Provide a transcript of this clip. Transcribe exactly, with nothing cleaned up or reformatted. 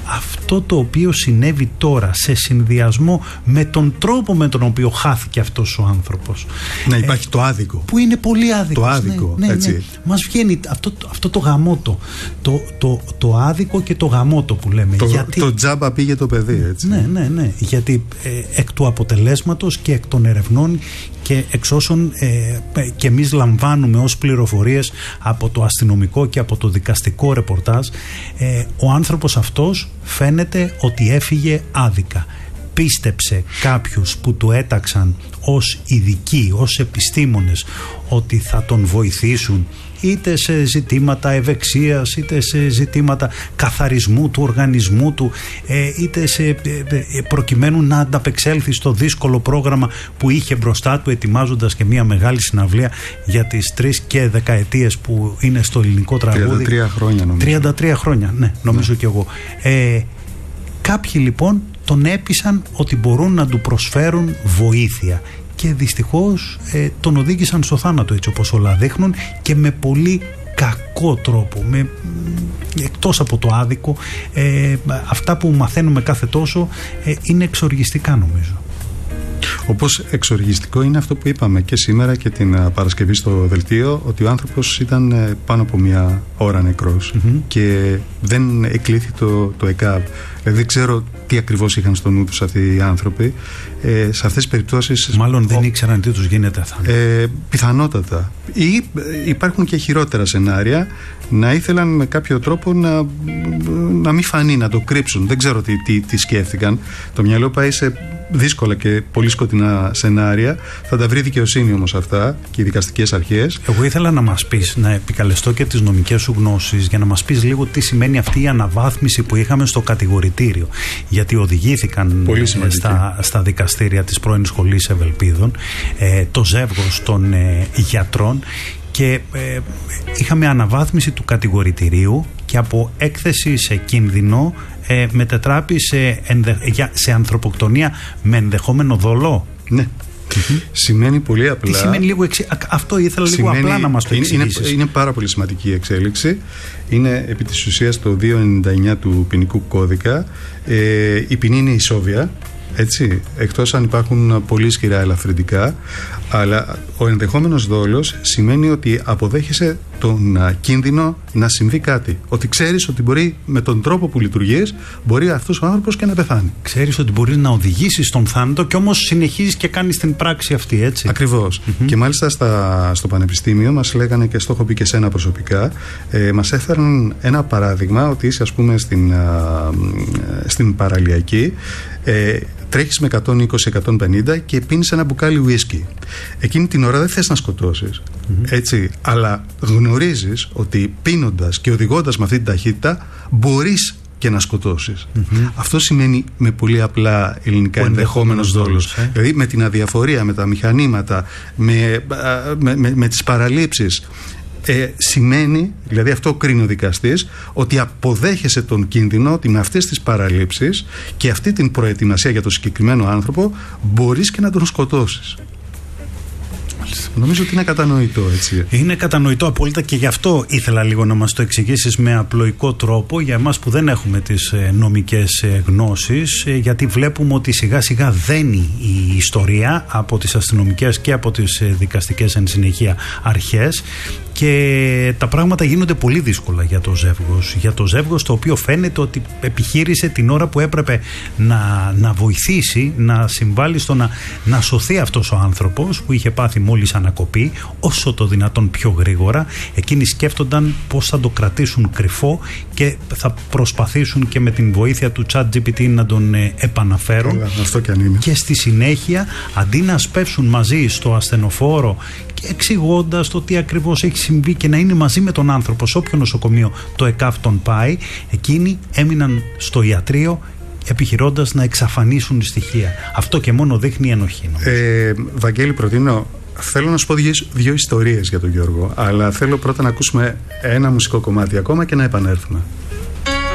αυτό το οποίο συνέβη τώρα σε συνδυασμό με τον τρόπο με τον οποίο χάθηκε αυτός ο άνθρωπος. Να υπάρχει ε, το άδικο. Που είναι πολύ άδικο. Το άδικο, ναι, ναι, έτσι. Ναι. Μας βγαίνει αυτό, αυτό το γαμότο. Το, το, το άδικο και το γαμότο που λέμε. Το, γιατί, το τζάμπα πήγε το παιδί, έτσι. Ναι, ναι, ναι. Γιατί ε, εκ του αποτελέσματος και εκ των ερευνών και εξ όσων ε, και εμείς λαμβάνουμε ως πληροφορίες από το αστυνομικό και από το δικαστικό ρεπορτάζ, ε, ο άνθρωπος αυτός φαίνεται ότι έφυγε άδικα. Πίστεψε κάποιους που του έταξαν ως ειδικοί, ως επιστήμονες, ότι θα τον βοηθήσουν είτε σε ζητήματα ευεξίας, είτε σε ζητήματα καθαρισμού του οργανισμού του, είτε σε, προκειμένου να ανταπεξέλθει στο δύσκολο πρόγραμμα που είχε μπροστά του, ετοιμάζοντας και μια μεγάλη συναυλία για τις τρεις και δεκαετίες που είναι στο ελληνικό τραγούδι. τριάντα τρία χρόνια νομίζω. τριάντα τρία χρόνια, ναι, νομίζω ναι. Κι εγώ. Ε, κάποιοι λοιπόν τον έπεισαν ότι μπορούν να του προσφέρουν βοήθεια. Και δυστυχώς ε, τον οδήγησαν στο θάνατο, έτσι όπως όλα δείχνουν, και με πολύ κακό τρόπο, με, εκτός από το άδικο. ε, αυτά που μαθαίνουμε κάθε τόσο ε, είναι εξοργιστικά, νομίζω. Όπως εξοργιστικό είναι αυτό που είπαμε και σήμερα και την Παρασκευή στο δελτίο, ότι ο άνθρωπος ήταν πάνω από μια ώρα νεκρός mm-hmm. και δεν εκλήθη το, το ΕΚΑΒ. Δηλαδή δεν ξέρω τι ακριβώς είχαν στο νου τους αυτοί οι άνθρωποι. Ε, σε αυτές τις περιπτώσεις... Μάλλον ο, δεν ήξεραν τι τους γίνεται θα. Ε, πιθανότατα. Ή υπάρχουν και χειρότερα σενάρια, να ήθελαν με κάποιο τρόπο να, να μην φανεί, να το κρύψουν. Δεν ξέρω τι, τι, τι σκέφτηκαν. Το μυαλό πάει σε δύσκολα και πολύ σκοτεινά σενάρια. Θα τα βρει δικαιοσύνη όμως αυτά και οι δικαστικές αρχές. Εγώ ήθελα να μας πεις, να επικαλεστώ και τις νομικές σου γνώσεις, για να μας πεις λίγο τι σημαίνει αυτή η αναβάθμιση που είχαμε στο κατηγορητήριο. Γιατί οδηγήθηκαν στα, στα δικαστήρια της πρώην Σχολής Ευελπίδων ε, το ζεύγος των ε, γιατρών, και ε, είχαμε αναβάθμιση του κατηγορητηρίου και από έκθεση σε κίνδυνο ε, μετετράπη σε, ενδε, σε ανθρωποκτονία με ενδεχόμενο δολό. Ναι. Mm-hmm. Σημαίνει πολύ απλά. Τι σημαίνει λίγο εξ... Αυτό ήθελα λίγο σημαίνει, απλά να μας το εξηγήσεις. Είναι, είναι πάρα πολύ σημαντική η εξέλιξη. Είναι επί της ουσίας το διακόσια ενενήντα εννιά του ποινικού κώδικα. Ε, η ποινή είναι ισόβια. Έτσι, εκτός αν υπάρχουν πολύ ισχυρά ελαφρυντικά, αλλά ο ενδεχόμενος δόλος σημαίνει ότι αποδέχεσαι τον κίνδυνο να συμβεί κάτι. Ότι ξέρεις ότι μπορεί με τον τρόπο που λειτουργείς, μπορεί αυτός ο άνθρωπος και να πεθάνει. Ξέρεις ότι μπορείς να οδηγήσεις στον θάνατο και όμως συνεχίζεις και κάνεις την πράξη αυτή, έτσι. Ακριβώς. Mm-hmm. Και μάλιστα στα, στο πανεπιστήμιο μας λέγανε, και στο έχω πει και σένα προσωπικά, ε, μας έφεραν ένα παράδειγμα ότι είσαι, ας πούμε, στην, α, στην παραλιακή, ε, τρέχεις με εκατόν είκοσι με εκατόν πενήντα και πίνεις ένα μπουκάλι ουίσκι. Εκείνη την ώρα δεν θες να σκοτώσεις, mm-hmm. έτσι, αλλά γνωρίζεις ότι πίνοντας και οδηγώντας με αυτή την ταχύτητα μπορείς και να σκοτώσεις. Mm-hmm. Αυτό σημαίνει με πολύ απλά ελληνικά ενδεχόμενος δόλος. Ε? Δηλαδή με την αδιαφορία, με τα μηχανήματα, με, με, με, με τις παραλήψεις. Ε, σημαίνει, δηλαδή αυτό κρίνει ο δικαστής, ότι αποδέχεσαι τον κίνδυνο ότι με αυτές τις παραλήψεις και αυτή την προετοιμασία για το συγκεκριμένο άνθρωπο μπορείς και να τον σκοτώσεις. Νομίζω ότι είναι κατανοητό, έτσι. Είναι κατανοητό απόλυτα, και γι' αυτό ήθελα λίγο να μας το εξηγήσεις με απλοϊκό τρόπο για εμάς που δεν έχουμε τις νομικές γνώσεις, γιατί βλέπουμε ότι σιγά σιγά δένει η ιστορία από τις αστυνομικές και από τις δικαστικές εν συνεχεία αρχές, και τα πράγματα γίνονται πολύ δύσκολα για το ζεύγος. Για το ζεύγος, το οποίο φαίνεται ότι επιχείρησε την ώρα που έπρεπε να, να βοηθήσει, να συμβάλλει στο να, να σωθεί αυτός ο άνθρωπος που είχε πάθει μόλις ανακοπή, όσο το δυνατόν πιο γρήγορα. Εκείνοι σκέφτονταν πώς θα το κρατήσουν κρυφό και θα προσπαθήσουν και με την βοήθεια του ChatGPT να τον ε, επαναφέρουν. Καλά, αυτό κι αν είναι. Και στη συνέχεια, αντί να σπεύσουν μαζί στο ασθενοφόρο και εξηγώντας το τι ακριβώς έχει συμβεί και να είναι μαζί με τον άνθρωπο σε όποιο νοσοκομείο το ΕΚΑΒ τον πάει, εκείνοι έμειναν στο ιατρείο επιχειρώντας να εξαφανίσουν στοιχεία. Αυτό και μόνο δείχνει ενοχή. Ε, Βαγγέλη, προτείνω, θέλω να σου πω δύο, δύο ιστορίες για τον Γιώργο, αλλά θέλω πρώτα να ακούσουμε ένα μουσικό κομμάτι ακόμα και να επανέλθουμε.